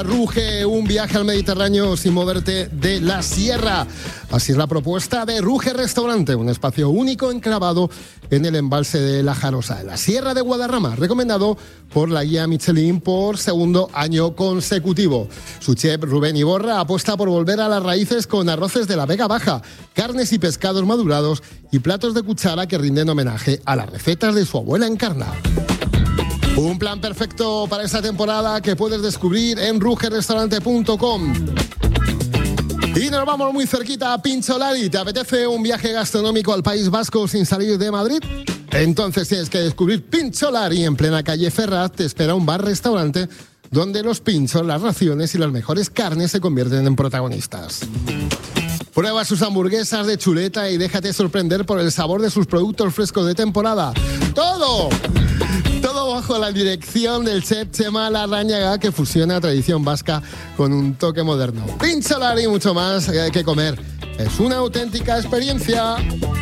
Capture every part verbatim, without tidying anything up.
Ruge, un viaje al Mediterráneo sin moverte de la sierra. Así es la propuesta de Ruge Restaurante, un espacio único enclavado en el embalse de La Jarosa, en la Sierra de Guadarrama, recomendado por la guía Michelin por segundo año consecutivo. Su chef Rubén Iborra apuesta por volver a las raíces con arroces de la Vega Baja, carnes y pescados madurados y platos de cuchara que rinden homenaje a las recetas de su abuela Encarna. Un plan perfecto para esta temporada que puedes descubrir en ruge restaurante punto com. Y nos vamos muy cerquita a Pincholari. ¿Te apetece un viaje gastronómico al País Vasco sin salir de Madrid? Entonces tienes que descubrir Pincholari. En plena calle Ferraz te espera un bar-restaurante donde los pinchos, las raciones y las mejores carnes se convierten en protagonistas. Prueba sus hamburguesas de chuleta y déjate sorprender por el sabor de sus productos frescos de temporada. ¡Todo! Todo bajo la dirección del chef Chema Larrañaga, que fusiona tradición vasca con un toque moderno. Pincholari y mucho más que comer. Es una auténtica experiencia.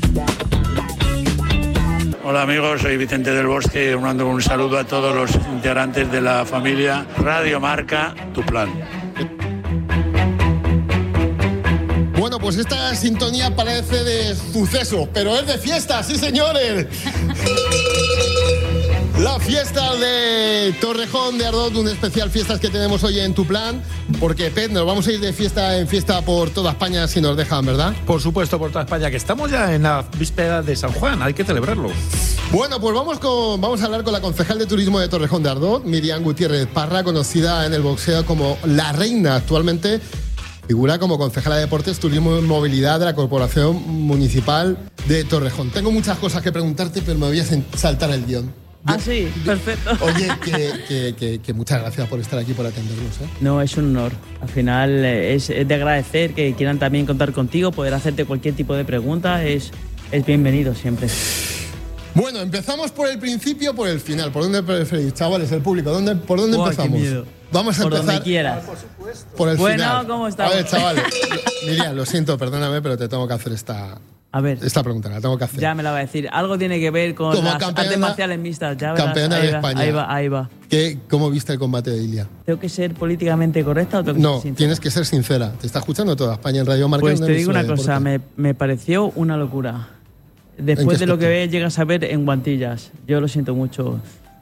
Hola amigos, soy Vicente del Bosque, mando un saludo a todos los integrantes de la familia Radio Marca, Tu Plan. Bueno, pues esta sintonía parece de suceso, pero es de fiesta, sí señores. La fiesta de Torrejón de Ardoz, un especial fiestas que tenemos hoy en Tu Plan, porque Pet, nos vamos a ir de fiesta en fiesta por toda España si nos dejan, ¿verdad? Por supuesto, por toda España, que estamos ya en la víspera de San Juan, hay que celebrarlo. Bueno, pues vamos, con, vamos a hablar con la concejal de turismo de Torrejón de Ardoz, Miriam Gutiérrez Parra, conocida en el boxeo como La Reina. Actualmente figura como concejala de Deportes, Turismo y Movilidad de la Corporación Municipal de Torrejón. Tengo muchas cosas que preguntarte, pero me voy a saltar el guión. Ah, sí, perfecto. Oye, que, que, que, que muchas gracias por estar aquí, por atendernos, ¿eh? No, es un honor. Al final es, es de agradecer que quieran también contar contigo, poder hacerte cualquier tipo de pregunta, es, es bienvenido siempre. Bueno, empezamos por el principio, por el final. ¿Por dónde preferís, chavales, el público? ¿Dónde, ¿Por dónde Uy, empezamos? Qué miedo. Vamos a por empezar. Donde quieras. Por el bueno, final. ¿cómo estamos? A ver, chavales. Miriam, lo siento, perdóname, pero te tengo que hacer esta... A ver. Esta pregunta la tengo que hacer. Ya me la va a decir. Algo tiene que ver con Como las campeona, artes marciales mixtas. Ya verás, campeona de ahí España. Va, ahí va, ahí va. ¿Qué, ¿Cómo viste el combate de Ilia? ¿Tengo que ser políticamente correcta o tengo que no, ser sincera? tienes que ser sincera. Te está escuchando toda España en Radio Marca. Pues te digo una cosa, me, me pareció una locura. Después de lo que ves, llegas a ver en Guantillas. Yo lo siento mucho.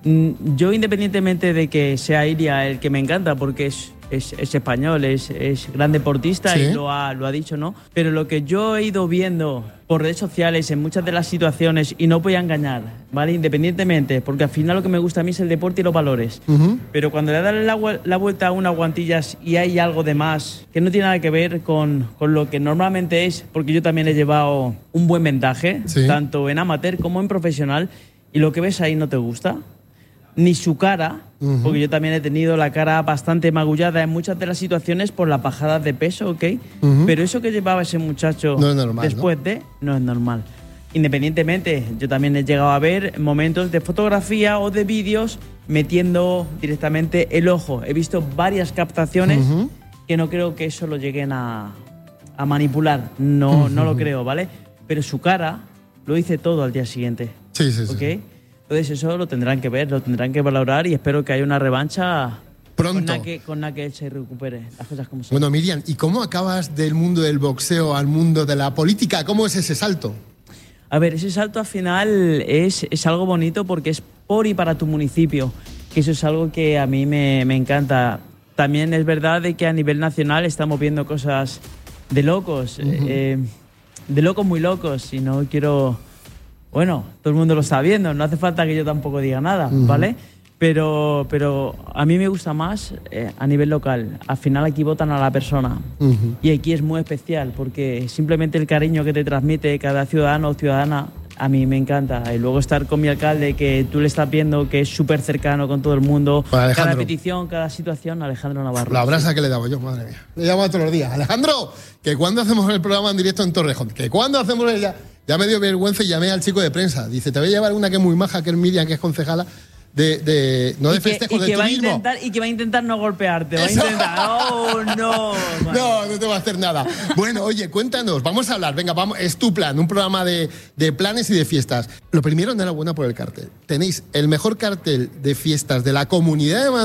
Yo, independientemente de que sea Ilia el que me encanta, porque es, es, es español, es, es gran deportista, ¿sí? Y lo ha, lo ha dicho, ¿no? Pero lo que yo he ido viendo por redes sociales en muchas de las situaciones, y no voy a engañar, ¿vale? Independientemente, porque al final lo que me gusta a mí es el deporte y los valores. Uh-huh. Pero cuando le das la, la vuelta a unas Guantillas y hay algo de más que no tiene nada que ver con, con lo que normalmente es, porque yo también he llevado un buen vendaje, ¿sí? Tanto en amateur como en profesional, y lo que ves ahí no te gusta, ni su cara, uh-huh. Porque yo también he tenido la cara bastante magullada en muchas de las situaciones por las bajadas de peso, ¿ok? Uh-huh. Pero eso que llevaba ese muchacho no es normal, después, ¿no? de, no es normal. Independientemente, yo también he llegado a ver momentos de fotografía o de vídeos metiendo directamente el ojo. He visto varias captaciones uh-huh. que no creo que eso lo lleguen a, a manipular. No, uh-huh. no lo creo, ¿vale? Pero su cara lo hice todo al día siguiente. Sí, sí, ¿okay? Sí. Entonces eso lo tendrán que ver, lo tendrán que valorar, y espero que haya una revancha pronto. Con la que, con la que él se recupere, las cosas como son. Bueno, Miriam, ¿y cómo acabas del mundo del boxeo al mundo de la política? ¿Cómo es ese salto? A ver, ese salto al final es, es algo bonito porque es por y para tu municipio, que eso es algo que a mí me, me encanta. También es verdad de que a nivel nacional estamos viendo cosas de locos, uh-huh. eh, de locos muy locos, y no quiero... Bueno, todo el mundo lo está viendo, no hace falta que yo tampoco diga nada, uh-huh. ¿vale? Pero, pero a mí me gusta más eh, a nivel local. Al final aquí votan a la persona. Uh-huh. Y aquí es muy especial porque simplemente el cariño que te transmite cada ciudadano o ciudadana a mí me encanta. Y luego estar con mi alcalde, que tú le estás viendo que es súper cercano con todo el mundo. Cada petición, cada situación, Alejandro Navarro. La abraza que le daba yo, madre mía. Le llamo todos los días. Alejandro, que cuando hacemos el programa en directo en Torrejón, que cuando hacemos el... Ya, ya me dio vergüenza y llamé al chico de prensa. Dice, te voy a llevar una que es muy maja, que es Miriam, que es concejala de, de no de festejos, de turismo. Intentar, y que va a intentar no golpearte. Va a intentar. Oh, no. Vale. No, no te va a hacer nada. Bueno, oye, cuéntanos, vamos a hablar. Venga, vamos, es tu plan, un programa de, de planes y de fiestas. Lo primero, enhorabuena por el cartel. Tenéis el mejor cartel de fiestas de la Comunidad de Madrid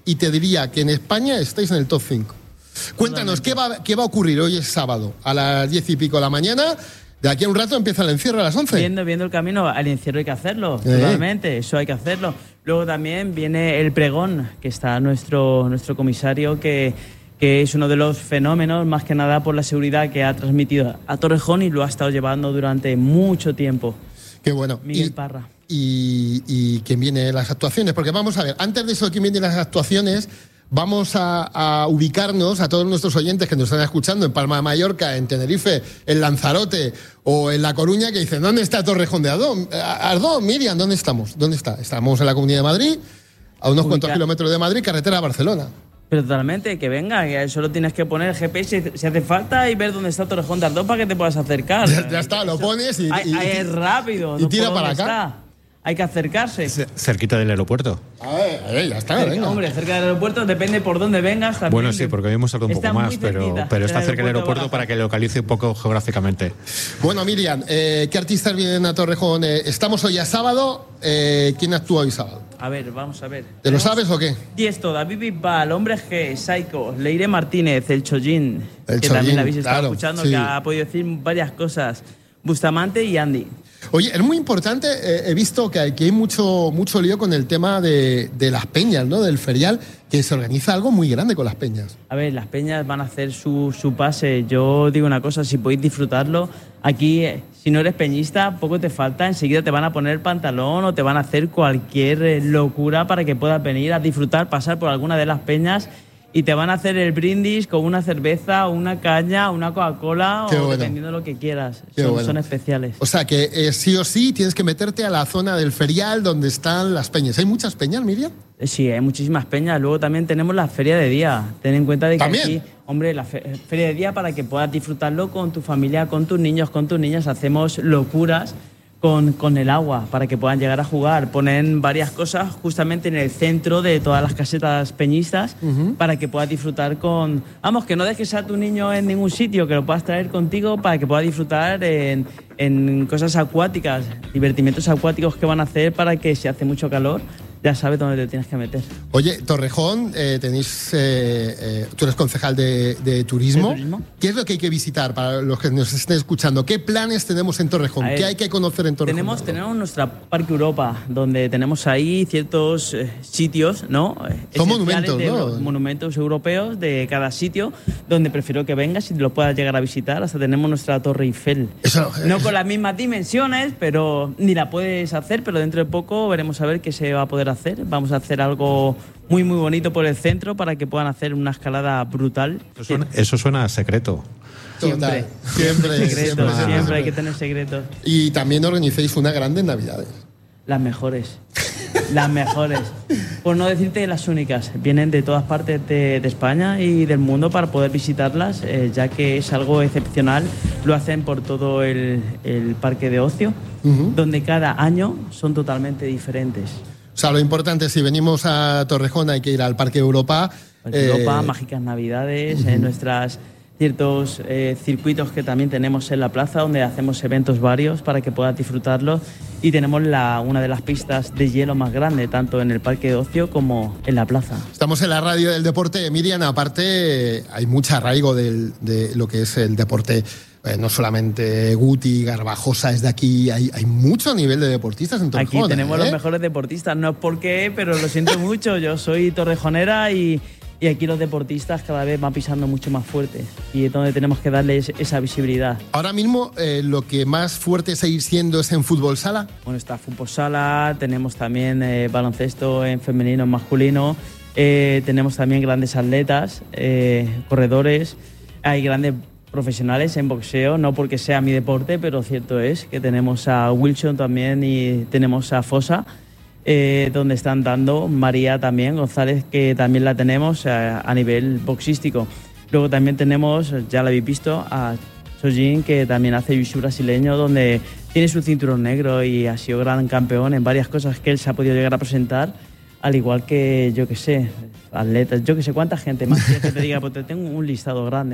y te diría que en España estáis en el top cinco. Cuéntanos, ¿qué va, ¿qué va a ocurrir hoy es sábado a las diez y pico de la mañana? De aquí a un rato empieza el encierro a las once. Viendo, viendo el camino al encierro hay que hacerlo, ¿Eh? totalmente, eso hay que hacerlo. Luego también viene el pregón, que está nuestro, nuestro comisario, que, que es uno de los fenómenos, más que nada por la seguridad que ha transmitido a Torrejón y lo ha estado llevando durante mucho tiempo. Qué bueno. Miguel y, Parra. Y, y quién viene las actuaciones, porque vamos a ver, antes de eso, quién viene las actuaciones, vamos a, a ubicarnos a todos nuestros oyentes que nos están escuchando en Palma de Mallorca, en Tenerife, en Lanzarote o en La Coruña, que dicen, ¿dónde está Torrejón de Ardón? Ardón, Miriam, ¿dónde estamos? ¿Dónde está? Estamos en la Comunidad de Madrid, a unos Ubica. cuantos kilómetros de Madrid, carretera a Barcelona. Pero totalmente, que venga, que solo tienes que poner el G P S si hace falta y ver dónde está Torrejón de Ardón para que te puedas acercar. Ya, ya está, lo pones y, y, y es rápido. Y no tira para acá. Está. Hay que acercarse. Cerquita del aeropuerto. A ver, a ver, ya está, cerca, venga. Hombre, cerca del aeropuerto, depende por dónde vengas. También. Bueno, sí, porque hoy hemos tardado un está poco más, pero, pero está cerca del aeropuerto para que localice un poco geográficamente. Bueno, Miriam, eh, ¿qué artistas vienen a Torrejón? Eh, estamos hoy a sábado. Eh, ¿Quién actúa hoy sábado? A ver, vamos a ver. ¿Te lo sabes o qué? Tiesto, David Bisbal, Hombre G, Psycho, Leire Martínez, El Chollín, el que Chollín, también la habéis estado claro, escuchando, sí. que ha podido decir varias cosas. Bustamante y Andy. Oye, es muy importante, eh, he visto que aquí hay mucho, mucho lío con el tema de, de las peñas, ¿no? Del ferial, que se organiza algo muy grande con las peñas. A ver, las peñas van a hacer su, su pase. Yo digo una cosa, si podéis disfrutarlo, aquí, eh, si no eres peñista, poco te falta, enseguida te van a poner el pantalón o te van a hacer cualquier eh, locura para que puedas venir a disfrutar, pasar por alguna de las peñas y te van a hacer el brindis con una cerveza, una caña, una Coca-Cola Qué o bueno. dependiendo de lo que quieras. Qué Son, bueno. son especiales. O sea que eh, sí o sí tienes que meterte a la zona del ferial donde están las peñas. ¿Hay muchas peñas, Miriam? Sí, hay muchísimas peñas. Luego también tenemos la feria de día. Ten en cuenta de que ¿También? aquí, hombre, la fe- feria de día para que puedas disfrutarlo con tu familia, con tus niños, con tus niñas. Hacemos locuras con, con el agua para que puedan llegar a jugar. Ponen varias cosas justamente en el centro de todas las casetas peñistas uh-huh. para que puedas disfrutar con... Vamos, que no dejes a tu niño en ningún sitio, que lo puedas traer contigo para que pueda disfrutar en, en cosas acuáticas, divertimientos acuáticos que van a hacer para que si hace mucho calor ya sabes dónde te tienes que meter. Oye, Torrejón, eh, tenéis, eh, eh, tú eres concejal de, de, turismo. ¿De turismo? ¿Qué es lo que hay que visitar para los que nos estén escuchando? ¿Qué planes tenemos en Torrejón? Ver, ¿Qué hay que conocer en Torrejón? Tenemos, tenemos nuestra Parque Europa, donde tenemos ahí ciertos eh, sitios, ¿no? Son monumentos, de ¿no? Los monumentos europeos de cada sitio, donde prefiero que vengas y lo puedas llegar a visitar. Hasta tenemos nuestra Torre Eiffel. Eso, eh. No con las mismas dimensiones, pero ni la puedes hacer, pero dentro de poco veremos a ver qué se va a poder hacer. Vamos a hacer algo muy, muy bonito por el centro para que puedan hacer una escalada brutal. Eso suena, eso suena a secreto. Total. Siempre, Siempre, siempre, siempre, siempre, siempre hay que tener secretos. Y también organizáis una grande en Navidades. Las mejores. Las mejores. Por no decirte las únicas. Vienen de todas partes de, de España y del mundo para poder visitarlas, eh, ya que es algo excepcional. Lo hacen por todo el, el parque de ocio, uh-huh. donde cada año son totalmente diferentes. O sea, lo importante, si venimos a Torrejón hay que ir al Parque Europa. Parque eh... Europa, Mágicas Navidades, uh-huh. en nuestras ciertos eh, circuitos que también tenemos en la plaza, donde hacemos eventos varios para que puedas disfrutarlos. Y tenemos la, una de las pistas de hielo más grande, tanto en el Parque de Ocio como en la plaza. Estamos en la radio del deporte. Miriam, aparte hay mucho arraigo del, de lo que es el deporte. Eh, no solamente Guti, Garbajosa es de aquí, hay, hay mucho nivel de deportistas en Torrejón. Aquí tenemos ¿eh? los mejores deportistas, no es por qué, pero lo siento mucho, yo soy torrejonera y, y aquí los deportistas cada vez van pisando mucho más fuertes y es donde tenemos que darles esa visibilidad. Ahora mismo eh, lo que más fuerte seguir siendo es en fútbol sala. Bueno, está fútbol sala, tenemos también eh, baloncesto en femenino, en masculino, eh, tenemos también grandes atletas, eh, corredores, hay grandes profesionales en boxeo, no porque sea mi deporte, pero cierto es que tenemos a Wilson también y tenemos a Fosa, eh, donde están dando María también, González, que también la tenemos a, a nivel boxístico. Luego también tenemos, ya la habéis visto, a Sojin, que también hace jiu-jitsu brasileño, donde tiene su cinturón negro y ha sido gran campeón en varias cosas que él se ha podido llegar a presentar, al igual que, yo que sé, atletas, yo que sé cuánta gente más quieres que te diga, porque tengo un listado grande.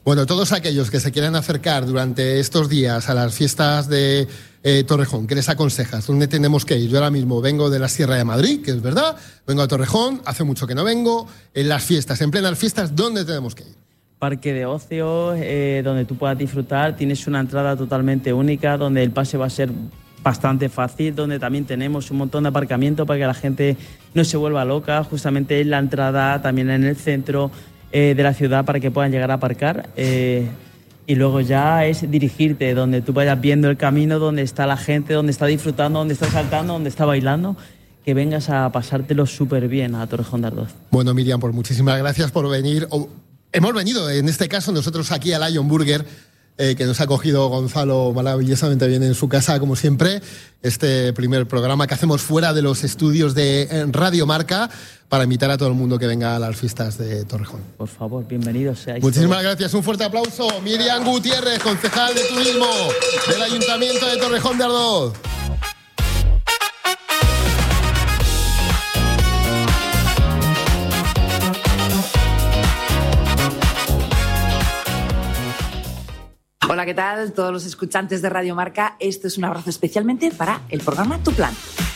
Bueno, todos aquellos que se quieran acercar durante estos días a las fiestas de eh, Torrejón, ¿qué les aconsejas? ¿Dónde tenemos que ir? Yo ahora mismo vengo de la Sierra de Madrid, que es verdad, vengo a Torrejón, hace mucho que no vengo. En las fiestas, en plenas fiestas, ¿dónde tenemos que ir? Parque de ocio, eh, donde tú puedas disfrutar. Tienes una entrada totalmente única, donde el pase va a ser bastante fácil, donde también tenemos un montón de aparcamiento para que la gente no se vuelva loca. Justamente en la entrada, también en el centro eh, de la ciudad, para que puedan llegar a aparcar. Eh, y luego ya es dirigirte donde tú vayas viendo el camino, donde está la gente, donde está disfrutando, donde está saltando, donde está bailando, que vengas a pasártelo súper bien a Torrejón de Ardoz. Bueno, Miriam, pues muchísimas gracias por venir. Oh, hemos venido, en este caso, nosotros aquí a Lion Burger, eh, que nos ha acogido Gonzalo maravillosamente bien en su casa, como siempre. Este primer programa que hacemos fuera de los estudios de Radio Marca, para invitar a todo el mundo que venga a las fiestas de Torrejón. Por favor, bienvenidos seáis. Muchísimas todos. gracias, un fuerte aplauso. Miriam Gutiérrez, concejal de Turismo del Ayuntamiento de Torrejón de Ardoz. Hola, ¿qué tal? Todos los escuchantes de Radio Marca, esto es un abrazo especialmente para el programa Tu Plan.